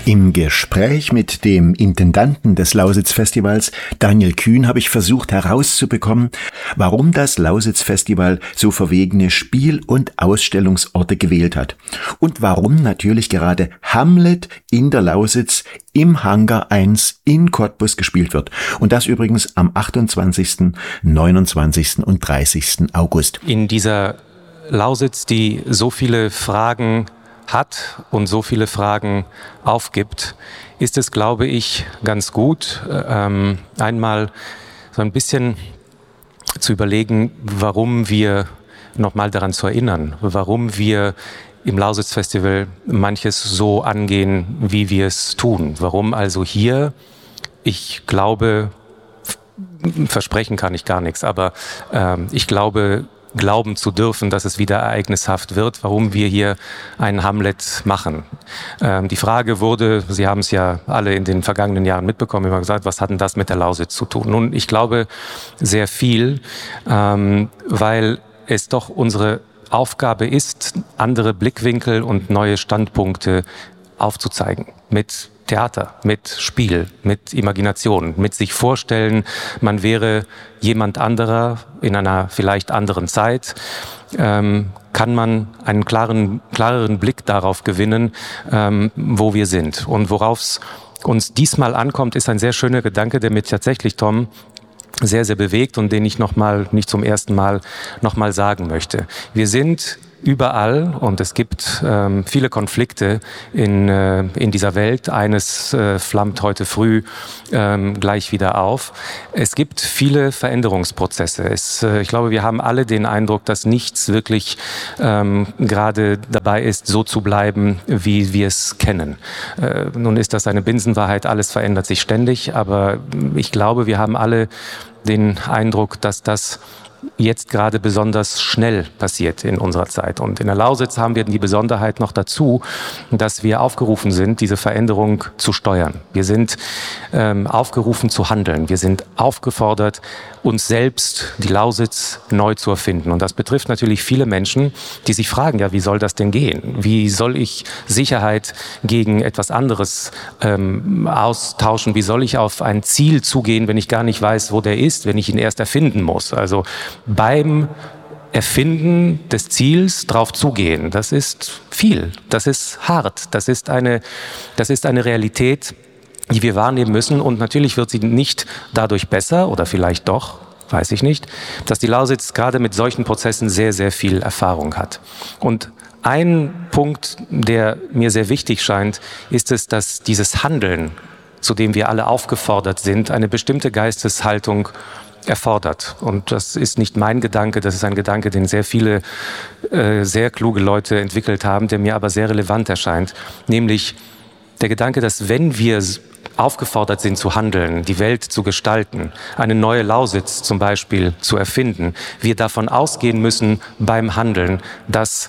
Im Gespräch mit dem Intendanten des Lausitz-Festivals, Daniel Kühn, habe ich versucht herauszubekommen, warum das Lausitz-Festival so verwegene Spiel- und Ausstellungsorte gewählt hat und warum natürlich gerade Hamlet in der Lausitz im Hangar 1 in Cottbus gespielt wird. Und das übrigens am 28., 29. und 30. August. In dieser Lausitz, die so viele Fragen hat und so viele Fragen aufgibt, ist es, glaube ich, ganz gut, einmal so ein bisschen zu überlegen, warum wir nochmal daran zu erinnern, warum wir im Lausitz-Festival manches so angehen, wie wir es tun. Warum also hier, ich glaube, versprechen kann ich gar nichts, aber ich glaube, glauben zu dürfen, dass es wieder ereignishaft wird, warum wir hier einen Hamlet machen. Die Frage wurde, Sie haben es ja alle in den vergangenen Jahren mitbekommen, immer gesagt, was hat denn das mit der Lausitz zu tun? Nun, ich glaube sehr viel, weil es doch unsere Aufgabe ist, andere Blickwinkel und neue Standpunkte aufzuzeigen mit Theater, mit Spiel, mit Imagination, mit sich vorstellen, man wäre jemand anderer in einer vielleicht anderen Zeit, kann man einen klareren Blick darauf gewinnen, wo wir sind. Und worauf es uns diesmal ankommt, ist ein sehr schöner Gedanke, der mich tatsächlich, Tom, sehr, sehr bewegt und den ich nicht zum ersten Mal nochmal sagen möchte. Wir sind überall und es gibt viele Konflikte in dieser Welt. Eines flammt heute früh gleich wieder auf. Es gibt viele Veränderungsprozesse. Ich glaube, wir haben alle den Eindruck, dass nichts wirklich gerade dabei ist, so zu bleiben, wie wir es kennen. Nun ist das eine Binsenwahrheit, alles verändert sich ständig, aber ich glaube, wir haben alle den Eindruck, dass das jetzt gerade besonders schnell passiert in unserer Zeit. Und in der Lausitz haben wir die Besonderheit noch dazu, dass wir aufgerufen sind, diese Veränderung zu steuern. Wir sind aufgerufen zu handeln. Wir sind aufgefordert, uns selbst, die Lausitz, neu zu erfinden. Und das betrifft natürlich viele Menschen, die sich fragen, ja, wie soll das denn gehen? Wie soll ich Sicherheit gegen etwas anderes austauschen? Wie soll ich auf ein Ziel zugehen, wenn ich gar nicht weiß, wo der ist, wenn ich ihn erst erfinden muss? Also beim Erfinden des Ziels drauf zugehen, das ist viel, das ist hart, das ist eine Realität, die wir wahrnehmen müssen und natürlich wird sie nicht dadurch besser oder vielleicht doch, weiß ich nicht, dass die Lausitz gerade mit solchen Prozessen sehr, sehr viel Erfahrung hat. Und ein Punkt, der mir sehr wichtig scheint, ist es, dass dieses Handeln, zu dem wir alle aufgefordert sind, eine bestimmte Geisteshaltung erfordert. Und das ist nicht mein Gedanke, das ist ein Gedanke, den sehr viele sehr kluge Leute entwickelt haben, der mir aber sehr relevant erscheint. Nämlich der Gedanke, dass wenn wir aufgefordert sind zu handeln, die Welt zu gestalten, eine neue Lausitz zum Beispiel zu erfinden, wir davon ausgehen müssen beim Handeln, dass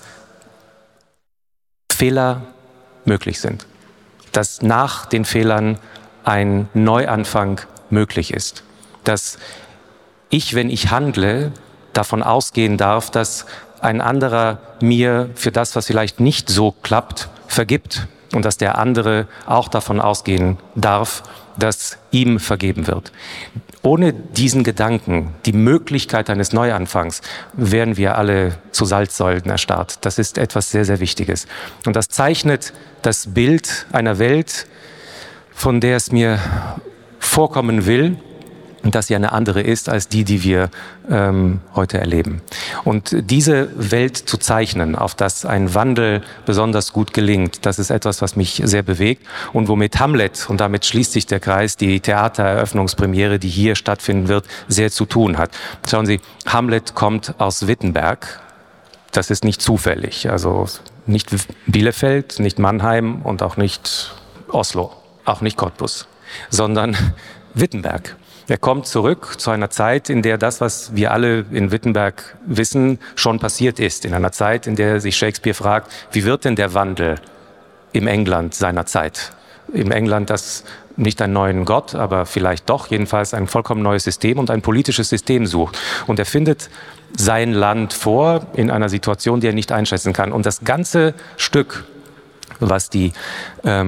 Fehler möglich sind. Dass nach den Fehlern ein Neuanfang möglich ist. Dass ich, wenn ich handle, davon ausgehen darf, dass ein anderer mir für das, was vielleicht nicht so klappt, vergibt und dass der andere auch davon ausgehen darf, dass ihm vergeben wird. Ohne diesen Gedanken, die Möglichkeit eines Neuanfangs, wären wir alle zu Salzsäulen erstarrt. Das ist etwas sehr, sehr Wichtiges. Und das zeichnet das Bild einer Welt, von der es mir vorkommen will, dass sie eine andere ist als die wir heute erleben. Und diese Welt zu zeichnen, auf das ein Wandel besonders gut gelingt, das ist etwas, was mich sehr bewegt und womit Hamlet, und damit schließt sich der Kreis, die Theatereröffnungspremiere, die hier stattfinden wird, sehr zu tun hat. Schauen Sie, Hamlet kommt aus Wittenberg. Das ist nicht zufällig. Also nicht Bielefeld, nicht Mannheim und auch nicht Oslo, auch nicht Cottbus, sondern Wittenberg. Er kommt zurück zu einer Zeit, in der das, was wir alle in Wittenberg wissen, schon passiert ist. In einer Zeit, in der sich Shakespeare fragt, wie wird denn der Wandel im England seiner Zeit? Im England, das nicht einen neuen Gott, aber vielleicht doch jedenfalls ein vollkommen neues System und ein politisches System sucht. Und er findet sein Land vor in einer Situation, die er nicht einschätzen kann. Und das ganze Stück, was die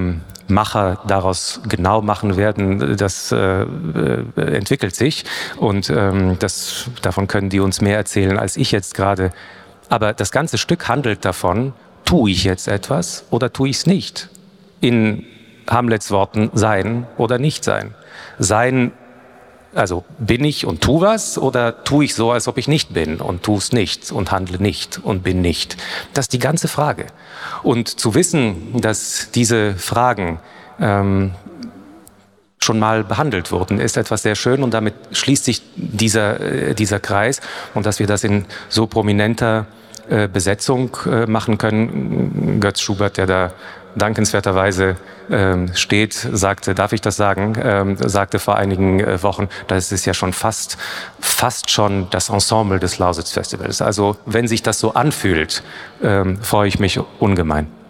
Macher daraus genau machen werden, das entwickelt sich und davon können die uns mehr erzählen als ich jetzt gerade. Aber das ganze Stück handelt davon, tue ich jetzt etwas oder tue ich es nicht? In Hamlets Worten, sein oder nicht sein. Sein, also bin ich und tu was oder tue ich so, als ob ich nicht bin und tu es nicht und handle nicht und bin nicht? Das ist die ganze Frage. Und zu wissen, dass diese Fragen schon mal behandelt wurden, ist etwas sehr schön und damit schließt sich dieser Kreis und dass wir das in so prominenter Besetzung machen können. Götz Schubert, der da dankenswerterweise steht, sagte, darf ich das sagen, sagte vor einigen Wochen, das ist ja schon fast schon das Ensemble des Lausitz-Festivals. Also wenn sich das so anfühlt, freue ich mich ungemein.